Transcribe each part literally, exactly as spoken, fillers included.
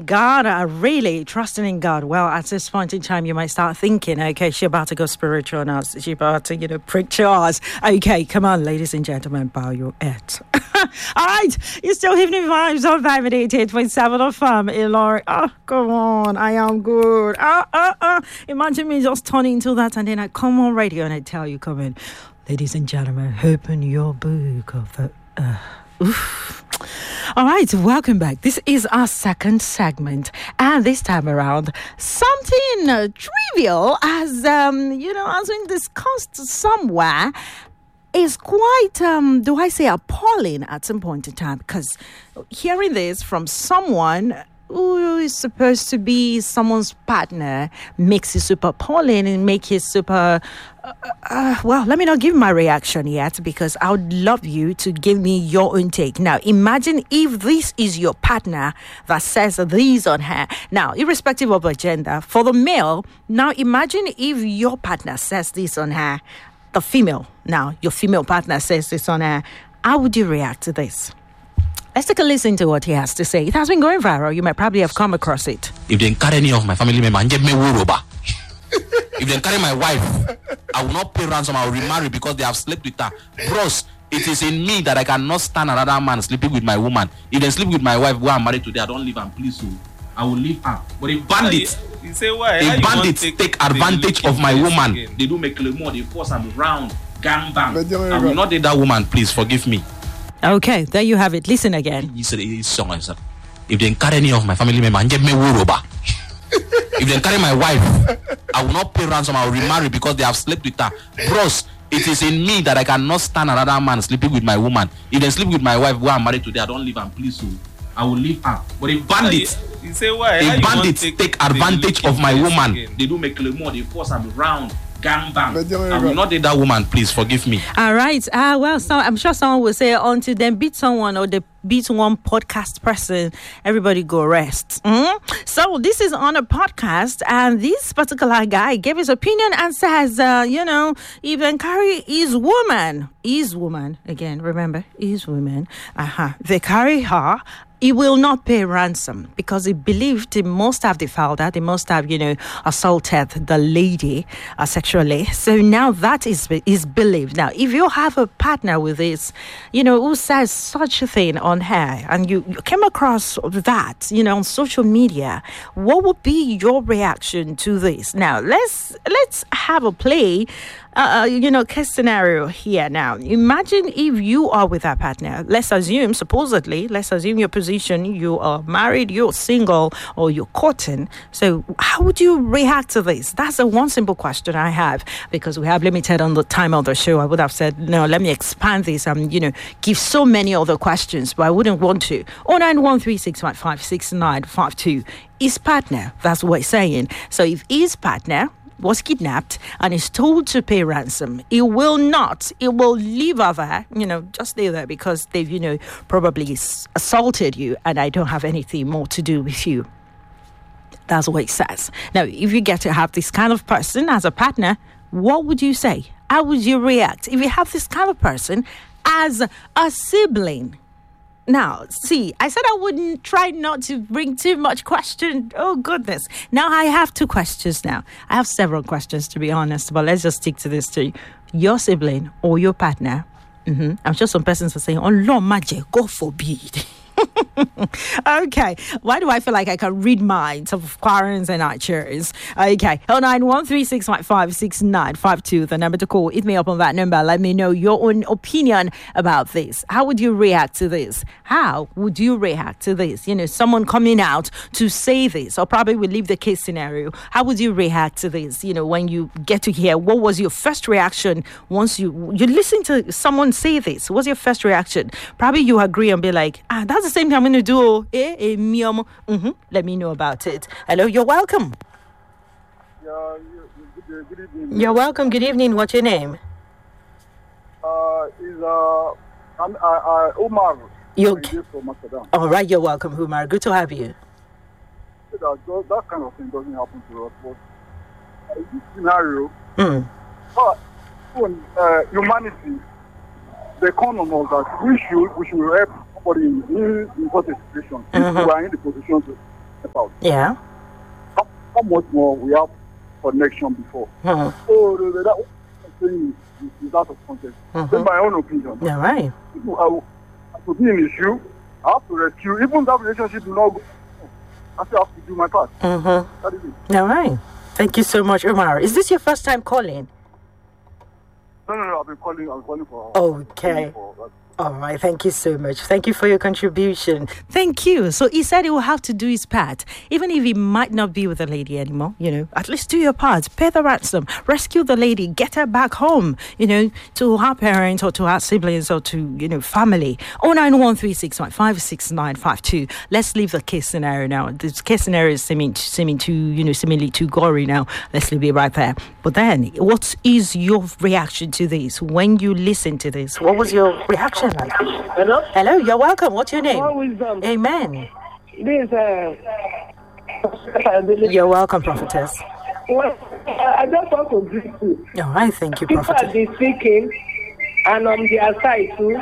God, uh, really trusting in God. Well, at this point in time, you might start thinking, okay, she about to go spiritual now. She about to, you know, preach to us. Okay, come on, ladies and gentlemen, bow your head. All right, you're still evening vibes on five eighty-eight point seven of F M. Ilori. Oh, come on, I am good. Uh, uh, uh. Imagine me just turning into that and then I come on radio and I tell you, come in. Ladies and gentlemen, open your book of the... Uh, oof. All right, welcome back. This is our second segment, and this time around, something uh, trivial, as um, you know, as we discussed somewhere, is quite, um, do I say, appalling at some point in time. Because hearing this from someone who is supposed to be someone's partner makes it super appalling and make it super. Uh, uh, well, let me not give my reaction yet because I would love you to give me your own take. Now, imagine if this is your partner that says this on her. Now, irrespective of her gender, for the male, now imagine if your partner says this on her, the female. Now, your female partner says this on her. How would you react to this? Let's take a listen to what he has to say. It has been going viral. You might probably have come across it. If they carry any of my family members and give me wuroba. If they carry my wife, I will not pay ransom. I will remarry because they have slept with her. Bros, it is in me that I cannot stand another man sleeping with my woman. If they sleep with my wife who I'm married today, I don't leave and please you. I will leave her. But if bandits, you say why? if bandits take, take advantage of my woman, again? They do make more, they force them round, gang bang. I will not date that woman, please forgive me. Okay, there you have it. Listen again. He said, his song, I said, if they carry any of my family members and give me wuroba. If they carry my wife, I will not pay ransom. I will remarry because they have slept with her. Bros, it is in me that I cannot stand another man sleeping with my woman. If they sleep with my wife who I'm married today, I don't leave and please you. I will leave her. But if bandits, you say why? if bandits take, take advantage of my woman, again? They do make more, they force them round. Gang bang. I will not date that woman, please forgive me. All right. Uh, well, so I'm sure someone will say, until them beat someone or they beat one podcast person, everybody go rest. Mm-hmm. So this is on a podcast, and this particular guy gave his opinion and says, uh, you know, even carry his woman, his woman, again, remember, his woman, uh-huh. They carry her. He will not pay ransom because he believed he must have defiled her. They must have, you know, assaulted the lady uh, sexually. So now that is is believed. Now, if you have a partner with this, you know, who says such a thing on her, and you, you came across that, you know, on social media, what would be your reaction to this? Now, let's let's have a play. Uh, you know, case scenario here now. Imagine if you are with a partner. Let's assume, supposedly, let's assume your position, you are married, you're single, or you're courting. So how would you react to this? That's the one simple question I have, because we have limited on the time of the show. I would have said, no, let me expand this and, you know, give so many other questions, but I wouldn't want to. oh nine one three six one five six nine five two. His partner, that's what he's saying. So if his partner was kidnapped and is told to pay ransom, he will not. He will leave her there, you know, just stay there because they've, you know, probably assaulted you and I don't have anything more to do with you. That's what it says. Now, if you get to have this kind of person as a partner, what would you say? How would you react if you have this kind of person as a sibling? Now, see, I said I wouldn't try not to bring too much question. Oh, goodness. Now I have two questions now. I have several questions, to be honest, but let's just stick to this too. Your sibling or your partner. Mm-hmm. I'm sure some persons are saying, oh, Lord, magic, God forbid. Okay. Why do I feel like I can read minds of Quarrens and Archers? Okay. oh nine one three six one five six nine five two, the number to call. Hit me up on that number. Let me know your own opinion about this. How would you react to this? How would you react to this? You know, someone coming out to say this, or probably we'll leave the case scenario. How would you react to this? You know, when you get to hear, what was your first reaction once you, you listen to someone say this? What's your first reaction? Probably you agree and be like, ah, that's the same thing I'm going to do. Eh, eh, mm-hmm. Let me know about it. Hello, you're welcome. Yeah, good, good evening. You're welcome. Good evening. What's your name? Uh, is uh, I'm, uh, uh, Omar. You from Amsterdam. All right, you're welcome, Umar. Good to have you. That, that kind of thing doesn't happen to us, but uh, in this scenario, mm. but uh, humanity, they come on us that we should we should help somebody in, in, in such a situation. Mm-hmm. If we are in the position to about. Yeah. How, how much more we have connection before. Hmm. So the, the, that what I'm saying is, is out of context. Mhm. In my own opinion. Yeah, right. People, I, will- I have to be in issue. I have to rescue. Even that relationship will not go. I still have to do my part. Mm-hmm. That is it. All right. Thank you so much, Umar. Is this your first time calling? No, no, no. I've been calling. I'm calling for. Okay. For, All right, thank you so much. Thank you for your contribution. Thank you. So he said he will have to do his part, even if he might not be with the lady anymore. You know, at least do your part, pay the ransom, rescue the lady, get her back home. You know, to her parents or to her siblings or to you know family. Oh nine one three six one five six nine five two. Let's leave the case scenario now. This case scenario is seeming seeming too you know seemingly too gory now. Let's leave it right there. But then, what is your reaction to this when you listen to this? What was your reaction? Like? Hello? Hello, you're welcome. What's your name? More wisdom. Amen. This, uh, You're welcome, prophetess. well, I just want to greet you. All right, thank you, People are prophetess. been speaking, and on their side too.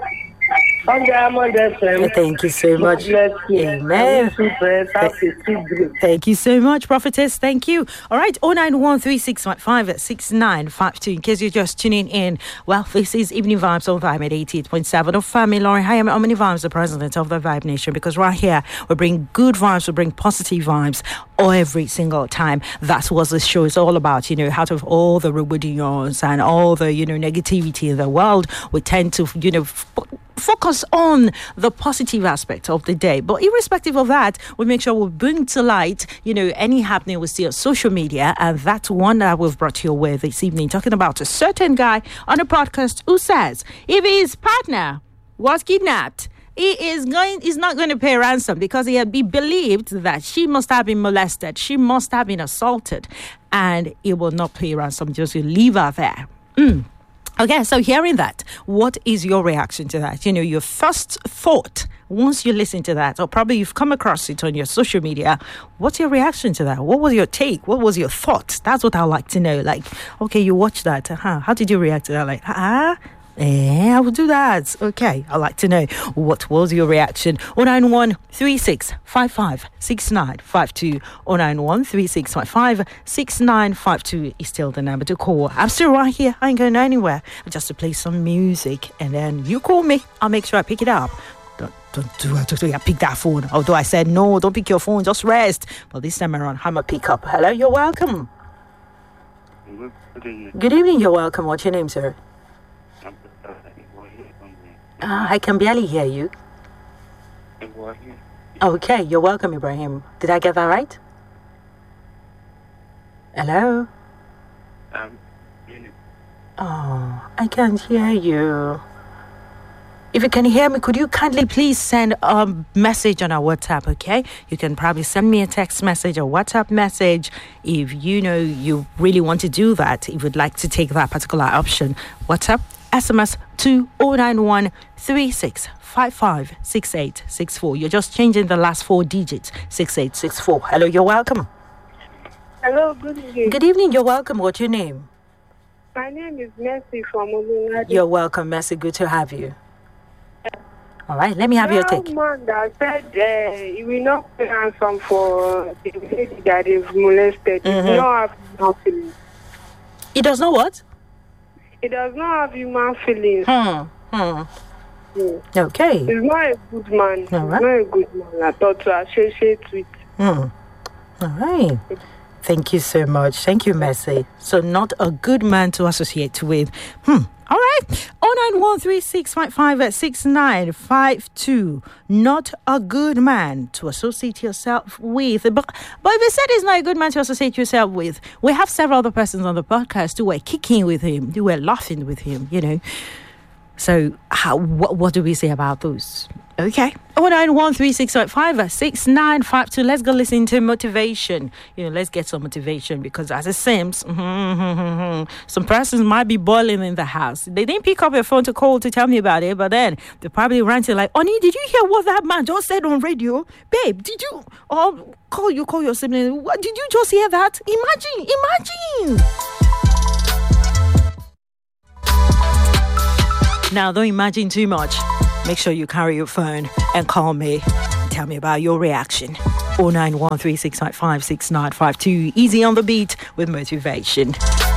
On the Amon F M. Thank you so much. Bless you. Amen. Two breaths, have a two breaths. Thank you so much, prophetess. Thank you. All right, oh nine one three six one five six nine five two. In case you're just tuning in, well, this is Evening Vibes on Vibe at eighty-eight point seven of Family Lauren. Hi, I'm Omni Vibes, the president of the Vibe Nation, because right here we bring good vibes, we bring positive vibes every single time. That's what this show is all about. You know, out of all the rubidions and all the, you know, negativity in the world, we tend to, you know, f- focus on the positive aspect of the day. But irrespective of that, we make sure we bring to light, you know, any happening we see on social media. And that's one that we've brought you away this evening, talking about a certain guy on a podcast who says if his partner was kidnapped, he is going is not going to pay ransom because he had be believed that she must have been molested, she must have been assaulted, and he will not pay ransom, just to leave her there. Mm. Okay, so hearing that, what is your reaction to that? You know, your first thought once you listen to that, or probably you've come across it on your social media, what's your reaction to that? What was your take? What was your thought? That's what I'd like to know. Like, okay, you watched that. Huh? How did you react to that? Like, ah, eh, I will do that. Okay, I'd like to know what was your reaction. oh nine one three six five five six nine five two. oh nine one three six five five six nine five two is still the number to call. I'm still right here. I ain't going anywhere. Just to play some music, and then you call me. I'll make sure I pick it up. Don't, don't do it. Don't do it. Pick that phone. Although I said no, don't pick your phone. Just rest. But this time around, I'm a pick up. Hello, you're welcome. Good evening. You're welcome. What's your name, sir? Uh, I can barely hear you. Okay, you're welcome, Ibrahim. Did I get that right? Hello? Um, Oh, I can't hear you. If you can hear me, could you kindly please send a message on our WhatsApp, okay? You can probably send me a text message or WhatsApp message if you know you really want to do that, if you'd like to take that particular option. WhatsApp, S M S to oh nine one three six five five six eight six four. You're just changing the last four digits, six eight six four. Hello, you're welcome. Hello, good evening. Good evening, you're welcome. What's your name? My name is Mercy from Olunade. You're welcome, Mercy. Good to have you. All right, let me have your take. That man that said uh, he will not pay ransom for the lady that is molested. He Mhm. does not have human feelings. He does know what? He does not have human feelings. Hmm. Hmm. Mm. Okay. He's not a good man. All right. He's not a good man. I thought to associate with. Hmm. All right. Thank you so much. Thank you, Mercy. So not a good man to associate with. Hmm. All right. oh nine one three six five five six nine five two. Not a good man to associate yourself with. But, but if you said he's not a good man to associate yourself with, we have several other persons on the podcast who were kicking with him, who were laughing with him, you know. So how, what, what do we say about those? Okay. oh nine one three six five five six nine five two. Let's go listen to motivation. You know, let's get some motivation, because as it seems, some persons might be boiling in the house. They didn't pick up their phone to call to tell me about it, but then they're probably ranting like, Oni, did you hear what that man just said on radio? Babe, did you? Oh, call you, call your sibling. What, did you just hear that? Imagine, imagine. Now, don't imagine too much. Make sure you carry your phone and call me and tell me about your reaction. oh nine one three six five five six nine five two. Easy on the beat with motivation.